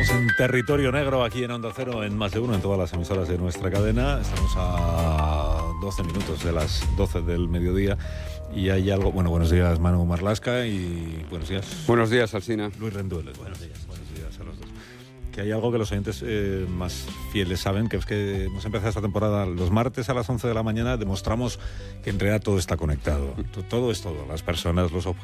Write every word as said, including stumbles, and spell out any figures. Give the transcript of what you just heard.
En territorio negro, aquí en Onda Cero, en Más de Uno, en todas las emisoras de nuestra cadena. Estamos a doce minutos de las doce del mediodía y hay algo... Bueno, buenos días, Manu Marlasca, y buenos días... Buenos días, Alsina. Luis Rendueles. Buenos días. Buenos días a los dos. Que hay algo que los oyentes eh, más fieles saben, que es que hemos empezado esta temporada los martes a las once de la mañana, demostramos que en realidad todo está conectado. Todo es todo, las personas, los objetos.